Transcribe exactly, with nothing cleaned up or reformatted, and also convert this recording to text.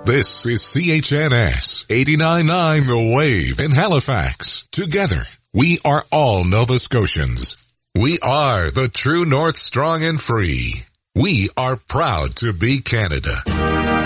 This is C H N S eighty-nine point nine The Wave in Halifax. Together, we are all Nova Scotians. We are the true North, strong and free. We are proud to be Canada.